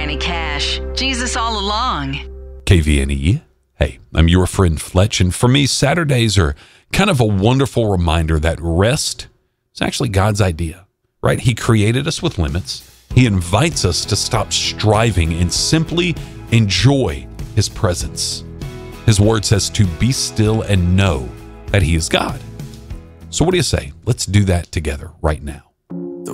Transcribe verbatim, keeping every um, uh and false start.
Johnny Cash. Jesus all along. K V N E. Hey, I'm your friend Fletch, and for me, Saturdays are kind of a wonderful reminder that rest is actually God's idea, right? He created us with limits. He invites us to stop striving and simply enjoy His presence. His word says to be still and know that He is God. So what do you say? Let's do that together right now.